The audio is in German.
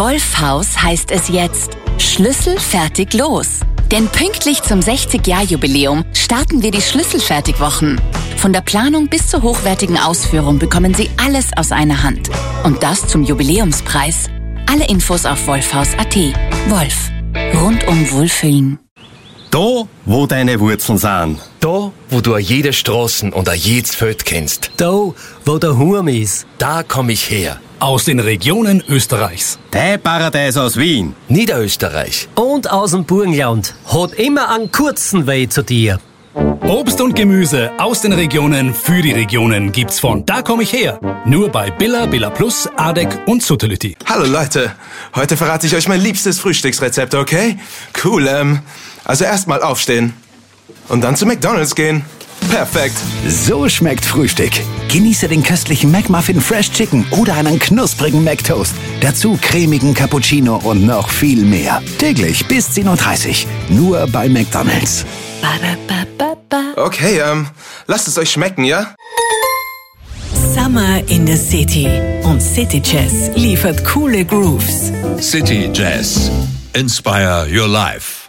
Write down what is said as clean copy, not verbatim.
Wolfhaus heißt es jetzt Schlüssel fertig los. Denn pünktlich zum 60-Jahr-Jubiläum starten wir die Schlüsselfertigwochen. Von der Planung bis zur hochwertigen Ausführung bekommen Sie alles aus einer Hand. Und das zum Jubiläumspreis. Alle Infos auf wolfhaus.at. Wolf. Rundum Wohlfühlen. Da, wo deine Wurzeln sind. Da, wo du jede Straßen und jedes Feld kennst. Da, wo der Hurm ist. Da komm ich her. Aus den Regionen Österreichs. Dein Paradies aus Wien. Niederösterreich. Und aus dem Burgenland. Hat immer einen kurzen Weg zu dir. Obst und Gemüse aus den Regionen für die Regionen gibt's von Da komm ich her. Nur bei Billa, Billa Plus, Adek und Suttelütti. Hallo Leute, heute verrate ich euch mein liebstes Frühstücksrezept, okay? Cool, also erstmal aufstehen und dann zu McDonald's gehen. Perfekt. So schmeckt Frühstück. Genieße den köstlichen McMuffin Fresh Chicken oder einen knusprigen McToast. Dazu cremigen Cappuccino und noch viel mehr. Täglich bis 10:30 Uhr. Nur bei McDonald's. Okay, lasst es euch schmecken, ja? Summer in the City und City Jazz liefert coole Grooves. City Jazz. Inspire your life.